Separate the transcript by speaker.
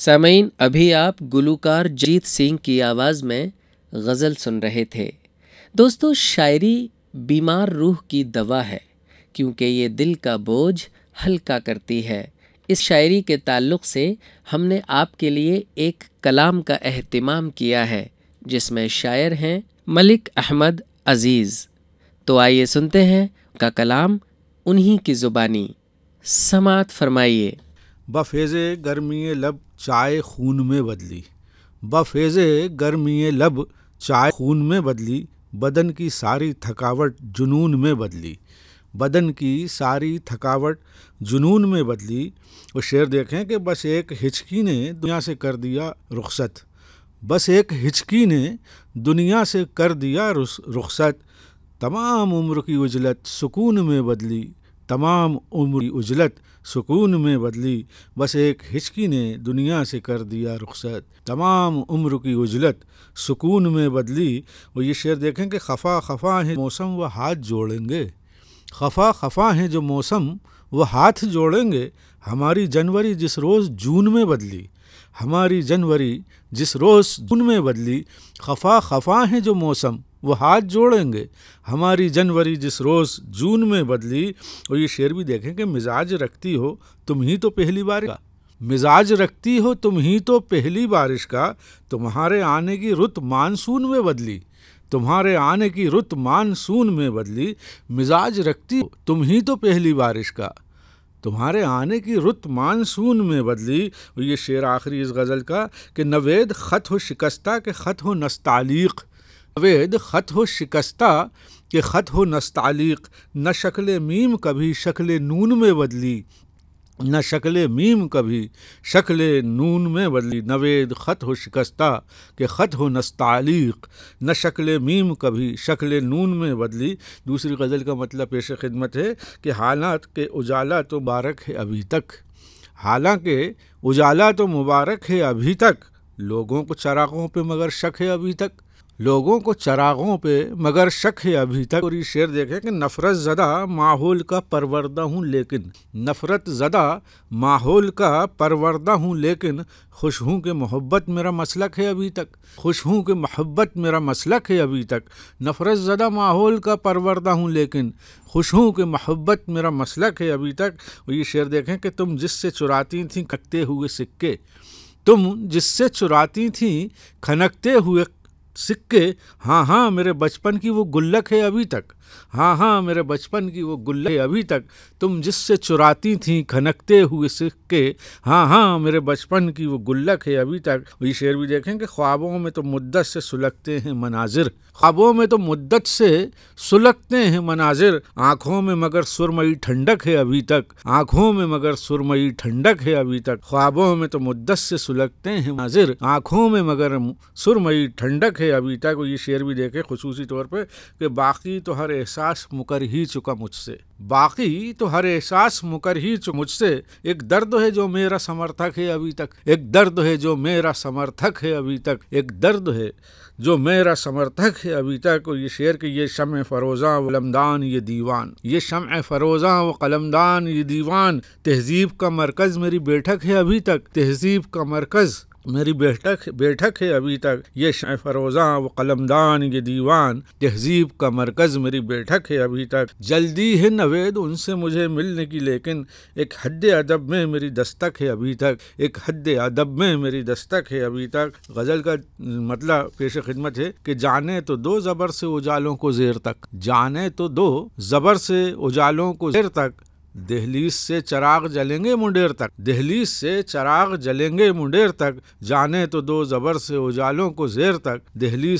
Speaker 1: سامعین، ابھی آپ گلوکار جگجیت سنگھ کی آواز میں غزل سن رہے تھے۔ دوستو، شاعری بیمار روح کی دوا ہے کیونکہ یہ دل کا بوجھ ہلکا کرتی ہے۔ اس شاعری کے تعلق سے ہم نے آپ کے لیے ایک کلام کا اہتمام کیا ہے جس میں شاعر ہیں ملک احمد عزیز۔ تو آئیے سنتے ہیں کا کلام انہی کی زبانی۔ سماعت فرمائیے۔
Speaker 2: بفیض گرمی لب چائے خون میں بدلی، بفیض گرمی لب چائے خون میں بدلی، بدن کی ساری تھکاوٹ جنون میں بدلی، بدن کی ساری تھکاوٹ جنون میں بدلی۔ وہ شعر دیکھیں کہ بس ایک ہچکی نے دنیا سے کر دیا رخصت، بس ایک ہچکی نے دنیا سے کر دیا رخصت، تمام عمر کی اجلت سکون میں بدلی، تمام عمر کی اجلت سکون میں بدلی، بس ایک ہچکی نے دنیا سے کر دیا رخصت، تمام عمر کی اجلت سکون میں بدلی۔ وہ یہ شعر دیکھیں کہ خفا خفا ہیں موسم وہ ہاتھ جوڑیں گے، خفا خفا ہیں جو موسم وہ ہاتھ جوڑیں گے، ہماری جنوری جس روز جون میں بدلی، ہماری جنوری جس روز جون میں بدلی، خفا خفا ہیں جو موسم وہ ہاتھ جوڑیں گے، ہماری جنوری جس روز جون میں بدلی۔ اور یہ شعر بھی دیکھیں کہ مزاج رکھتی ہو تم ہی تو پہلی بار کا، مزاج رکھتی ہو تم ہی تو پہلی بارش کا، تمہارے آنے کی رت مانسون میں بدلی، تمہارے آنے کی رت مانسون میں بدلی، مزاج رکھتی ہو تم ہی تو پہلی بارش کا، تمہارے آنے کی رت مانسون میں بدلی۔ اور یہ شعر آخری اس غزل کا کہ نوید خط ہو شکستہ کہ خط ہو نستعلیق، نوید خط ہو شکستہ کہ خط ہو نستعلیق، نہ شکل میم کبھی شکل نون میں بدلی، نہ شکل میم کبھی شکل نون میں بدلی، نوید خط ہو شکستہ کہ خط ہو نستعلیق، نہ شکل میم کبھی شکل نون میں بدلی۔ دوسری غزل کا مطلب پیش خدمت ہے کہ حالات کے اجالا تو مبارک ہے ابھی تک، حالانکہ اجالا تو مبارک ہے ابھی تک، لوگوں کو چراغوں پہ مگر شک ہے ابھی تک، لوگوں کو چراغوں پہ مگر شک ہے ابھی تک۔ اور یہ شعر دیکھیں کہ نفرت زدہ ماحول کا پروردہ ہوں لیکن، نفرت زدہ ماحول کا پروردہ ہوں لیکن، خوش ہوں کہ محبت میرا مسلک ہے ابھی تک، خوش ہوں کہ محبت میرا مسلک ہے ابھی تک، نفرت زدہ ماحول کا پروردہ ہوں لیکن، خوش ہوں کہ محبت میرا مسلک ہے ابھی تک۔ اور یہ شعر دیکھیں کہ تم جس سے چراتی تھیں کھنکتے ہوئے سکے، تم جس سے چراتی تھیں کھنکتے ہوئے سکے، ہاں ہاں میرے بچپن کی وہ گلک ہے ابھی تک، ہاں ہاں میرے بچپن کی وہ گلک ہے ابھی تک، تم جس سے چراتی تھیں کھنکتے ہوئے سکے، ہاں ہاں میرے بچپن کی وہ گلک ہے ابھی تک۔ یہ شعر بھی دیکھیں کہ خوابوں میں تو مدت سے سلگتے ہیں مناظر، خوابوں میں تو مدت سے سلگتے ہیں مناظر، آنکھوں میں مگر سرمئی ٹھنڈک ہے ابھی تک، آنکھوں میں مگر سرمئی ٹھنڈک ہے ابھی تک، خوابوں میں تو مدت سے سلگتے ہیں مناظر، آنکھوں میں مگر سرمئی ٹھنڈک ہے ابھی تک۔ اور یہ شعر بھی دیکھیں خصوصی طور پہ کہ باقی تو ہر احساس مکر ہی چکا مجھ سے، باقی تو ہر احساس مکر ہی چکا مجھ سے، ایک درد ہے جو میرا سمرتھک ہے ابھی تک، ایک درد ہے جو میرا سمرتھک ہے ابھی تک، ایک درد ہے جو میرا سمرتھک ہے ابھی تک۔ اور یہ شعر کہ یہ شمع فروزاں و قلمدان یہ دیوان، یہ شمع فروزاں و قلمدان یہ دیوان، تہذیب کا مرکز میری بیٹھک ہے ابھی تک، تہذیب کا مرکز میری بیٹھک ہے ابھی تک، یہ شمع فروزاں و قلمدان یہ دیوان، تہذیب کا مرکز میری بیٹھک ہے ابھی تک، جلدی ہے نوید ان سے مجھے ملنے کی لیکن، ایک حد ادب میں میری دستک ہے ابھی تک، ایک حد ادب میں میری دستک ہے ابھی تک۔ غزل کا مطلب پیش خدمت ہے کہ جانے تو دو زبر سے اجالوں کو زیر تک، جانے تو دو زبر سے اجالوں کو زیر تک، دہلیز سے چراغ جلیں گے منڈیر تک، دہلیز سے چراغ جلیں گے منڈیر تک، جانے تو دو زبر سے اجالوں کو زیر تک، دہلیز